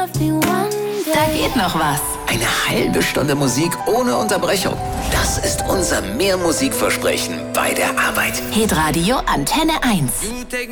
Da geht noch was. Eine halbe Stunde Musik ohne Unterbrechung. Das ist unser Mehrmusikversprechen bei der Arbeit. Hitradio Antenne 1.